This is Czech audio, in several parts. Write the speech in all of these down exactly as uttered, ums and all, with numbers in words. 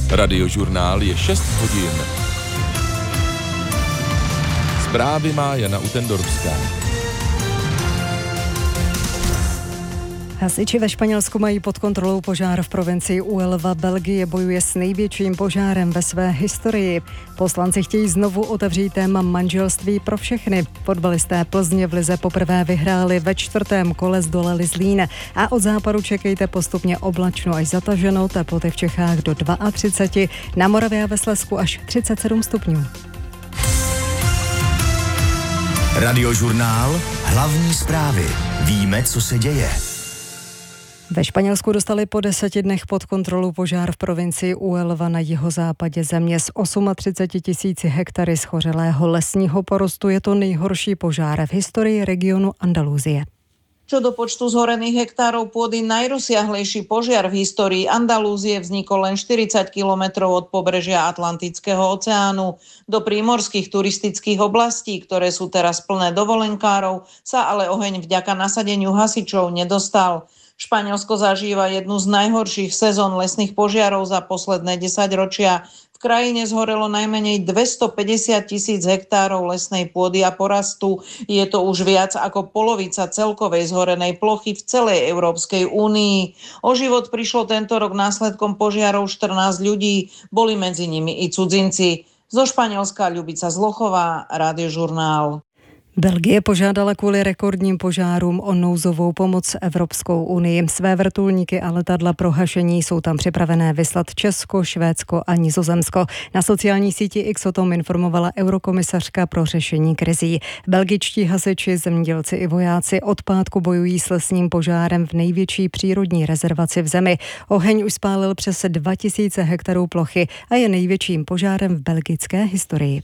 Radiožurnál je šest hodin. Zprávy má Jana Utendorská. Hasiči ve Španělsku mají pod kontrolou požár v provincii Huelva. Belgie bojuje s největším požárem ve své historii. Poslanci chtějí znovu otevřít téma manželství pro všechny. Fotbalisté Plzně v lize poprvé vyhráli, ve čtvrtém kole zdolali Zlín. A od západu čekejte postupně oblačno až zataženo, teploty v Čechách do třicet dva, na Moravě a ve Slezsku až třicet sedm stupňů. Radiožurnál, hlavní zprávy. Víme, co se děje. Ve Španělsku dostali po deseti dnech pod kontrolu požár v provincii Huelva na jihozápadě země s třiceti osmi tisíci hektary schořelého lesního porostu. Je to nejhorší požár v historii regionu Andaluzie. Čo do počtu zhorených hektárov pôdy, najrozsiahlejší požiar v histórii Andalúzie vznikol len štyridsať kilometrov od pobrežia Atlantického oceánu. Do prímorských turistických oblastí, ktoré sú teraz plné dovolenkárov, sa ale oheň vďaka nasadeniu hasičov nedostal. Španielsko zažíva jednu z najhorších sezón lesných požiarov za posledné desaťročia. V krajine zhorelo najmenej dvestopäťdesiat tisíc hektárov lesnej pôdy a porastu. Je to už viac ako polovica celkovej zhorenej plochy v celej Európskej únii. O život prišlo tento rok následkom požiarov štrnásť ľudí, boli medzi nimi i cudzinci. Zo Španielska Ľubica Zlochová, Radiožurnál. Belgie požádala kvůli rekordním požárům o nouzovou pomoc Evropskou unii. Své vrtulníky a letadla pro hašení jsou tam připravené vyslat Česko, Švédsko a Nizozemsko. Na sociální síti X o tom informovala eurokomisařka pro řešení krizí. Belgičtí hasiči, zemědělci i vojáci od pátku bojují s lesním požárem v největší přírodní rezervaci v zemi. Oheň už spálil přes dva tisíce hektarů plochy a je největším požárem v belgické historii.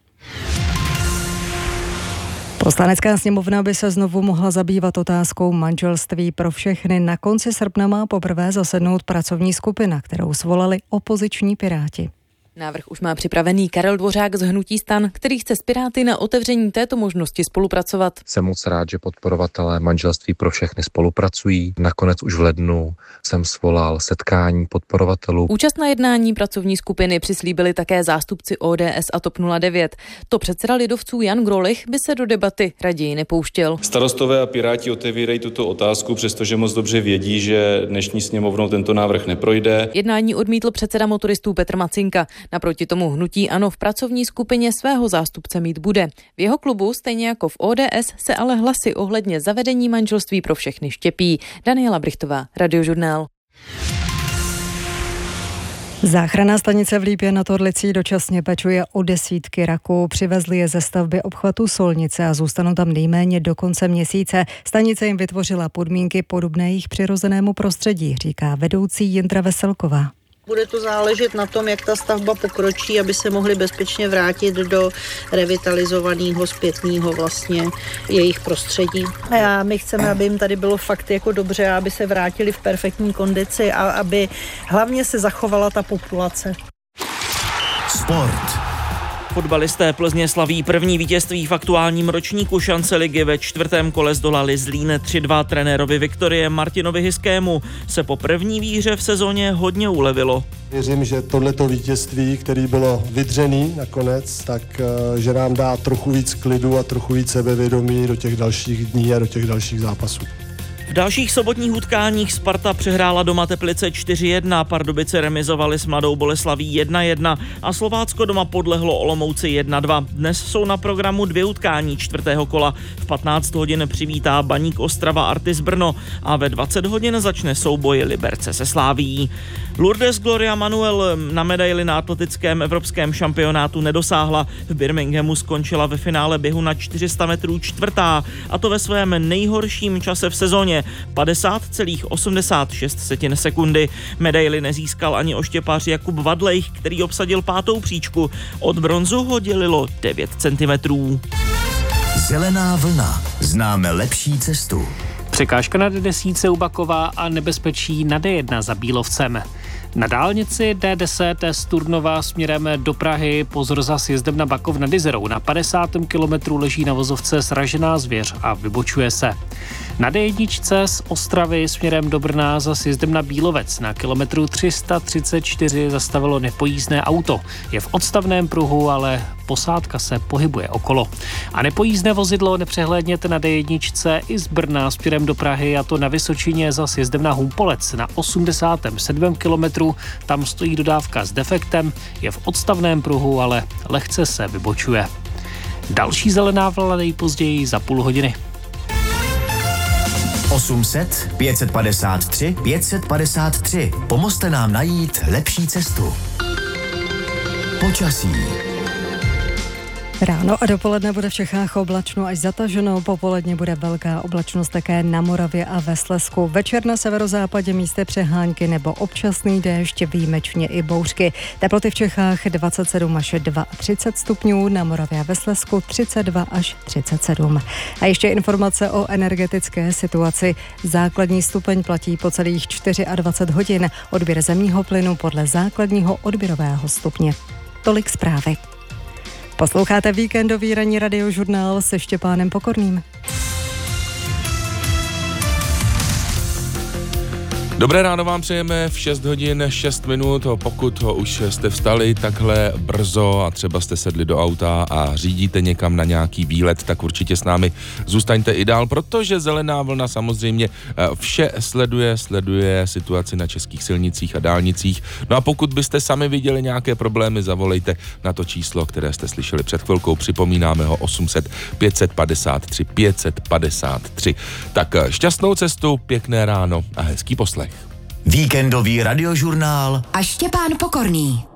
Poslanecká sněmovna by se znovu mohla zabývat otázkou manželství pro všechny. Na konci srpna má poprvé zasednout pracovní skupina, kterou svolali opoziční Piráti. Návrh už má připravený Karel Dvořák z hnutí STAN, který chce s Piráty na otevření této možnosti spolupracovat. Jsem moc rád, že podporovatelé manželství pro všechny spolupracují. Nakonec už v lednu jsem svolal setkání podporovatelů. Účast na jednání pracovní skupiny přislíbili také zástupci O D S a TOP nula devět. To předseda lidovců Jan Grolich by se do debaty raději nepouštěl. Starostové a Piráti otevírají tuto otázku, přestože moc dobře vědí, že dnešní sněmovnou tento návrh neprojde. Jednání odmítl předseda motoristů Petr Macinka. Naproti tomu hnutí ANO v pracovní skupině svého zástupce mít bude. V jeho klubu, stejně jako v O D S, se ale hlasy ohledně zavedení manželství pro všechny štěpí. Daniela Brichtová, Radiožurnál. Záchranná stanice v Lípě nad Orlicí dočasně pečuje o desítky raků. Přivezli je ze stavby obchvatu Solnice a zůstanou tam nejméně do konce měsíce. Stanice jim vytvořila podmínky podobné jejich přirozenému prostředí, říká vedoucí Jindra Veselková. Bude to záležet na tom, jak ta stavba pokročí, aby se mohli bezpečně vrátit do revitalizovaného zpětného vlastně jejich prostředí. A já, my chceme, aby jim tady bylo fakt jako dobře, aby se vrátili v perfektní kondici a aby hlavně se zachovala ta populace. Sport. Fotbalisté Plzně slaví první vítězství v aktuálním ročníku šance ligy. Ve čtvrtém kole zdolali Zlín tři dva. Trenérovi Viktorie Martinovi Hyskému se po první výhře v sezóně hodně ulevilo. Věřím, že tohleto vítězství, který bylo vydřený nakonec, tak že nám dá trochu víc klidu a trochu víc sebevědomí do těch dalších dní a do těch dalších zápasů. V dalších sobotních utkáních Sparta přehrála doma Teplice čtyři jedna, Pardubice remizovali s Mladou Boleslaví jedna jedna a Slovácko doma podlehlo Olomouci jedna dva. Dnes jsou na programu dvě utkání čtvrtého kola. V patnáct hodin přivítá Baník Ostrava Artis Brno a ve dvacet hodin začne souboj Liberce se Slávií. Lourdes Gloria Manuel na medaili na atletickém evropském šampionátu nedosáhla. V Birminghamu skončila ve finále běhu na čtyři sta metrů čtvrtá, a to ve svém nejhorším čase v sezóně padesát celá osmdesát šest sekundy. Medaili nezískal ani oštěpař Jakub Vadlejch, který obsadil pátou příčku. Od bronzu ho dělilo devět centimetrů. Zelená vlna. Známe lepší cestu. Překážka na D desítce u Bakova a nebezpečí na D jedna za Bílovcem. Na dálnici D deset z Turnova směrem do Prahy pozor za sjezdem na Bakov nad Jizerou. Na padesátém kilometru leží na vozovce sražená zvěř a vybočuje se. Na dé jedna z Ostravy směrem do Brna za sjezdem na Bílovec na kilometru tři sta třicet čtyři zastavilo nepojízdné auto. Je v odstavném pruhu, ale posádka se pohybuje okolo. A nepojízdné vozidlo nepřehlédněte na dé jedna i z Brna směrem do Prahy, a to na Vysočině za sjezdem na Humpolec na osmdesátém sedmém kilometru. Tam stojí dodávka s defektem, je v odstavném pruhu, ale lehce se vybočuje. Další zelená vlna nejpozději za půl hodiny. osm set, pět set padesát tři, pět set padesát tři. Pomozte nám najít lepší cestu. Počasí. Ráno a dopoledne bude v Čechách oblačno až zataženo, popoledně bude velká oblačnost také na Moravě a ve Slezsku. Večer na severozápadě místy přehánky nebo občasný déšť, výjimečně i bouřky. Teploty v Čechách dvacet sedm až třicet dva stupňů, na Moravě a ve Slezsku třicet dva až třicet sedm. A ještě informace o energetické situaci. Základní stupeň platí po celých dvacet čtyři hodin. Odběr zemního plynu podle základního odběrového stupně. Tolik zprávy. Posloucháte víkendový ranní radiožurnál se Štěpánem Pokorným. Dobré ráno vám přejeme v šest hodin šest minut, pokud ho už jste vstali takhle brzo a třeba jste sedli do auta a řídíte někam na nějaký výlet, tak určitě s námi zůstaňte i dál, protože zelená vlna samozřejmě vše sleduje, sleduje situaci na českých silnicích a dálnicích. No a pokud byste sami viděli nějaké problémy, zavolejte na to číslo, které jste slyšeli před chvilkou, připomínáme ho osm set, pět set padesát tři, pět set padesát tři. Tak šťastnou cestu, pěkné ráno a hezký poslech. Víkendový radiožurnál a Štěpán Pokorný.